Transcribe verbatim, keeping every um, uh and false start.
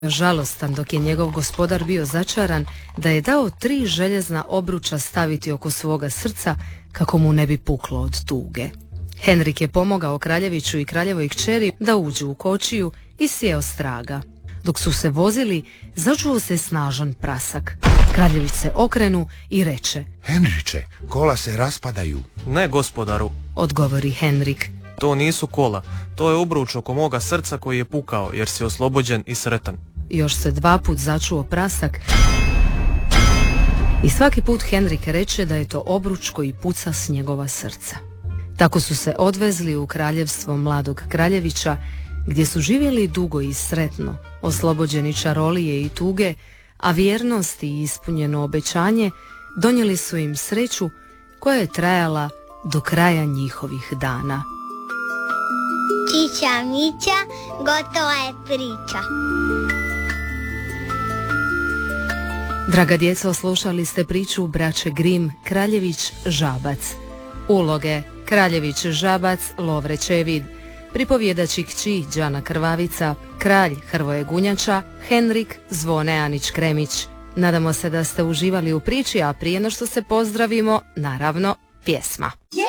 žalostan dok je njegov gospodar bio začaran da je dao tri željezna obruča staviti oko svoga srca kako mu ne bi puklo od tuge. Henrik je pomogao kraljeviću i kraljevoj kćeri da uđu u kočiju i sjeo straga. Dok su se vozili, začuo se snažan prasak. Kraljević se okrenu i reče: Henriče, kola se raspadaju. Ne, gospodaru, odgovori Henrik. To nisu kola, to je obruč oko moga srca koji je pukao jer si oslobođen i sretan. Još se dva put začuo prasak i svaki put Henrik reče da je to obruč koji puca s njegova srca. Tako su se odvezli u kraljevstvo mladog kraljevića, gdje su živjeli dugo i sretno, oslobođeni čarolije i tuge, a vjernost i ispunjeno obećanje donijeli su im sreću koja je trajala do kraja njihovih dana. Čiča mića, gotova je priča. Draga djeco, slušali ste priču braće Grimm Kraljević Žabac. Uloge: Kraljević Žabac Lovre Čevid, pripovjedač i kći Đana Krvavica, kralj Hrvoje Gunjača, Henrik Zvone Anić Kremić. Nadamo se da ste uživali u priči, a prije no što se pozdravimo, naravno, pjesma.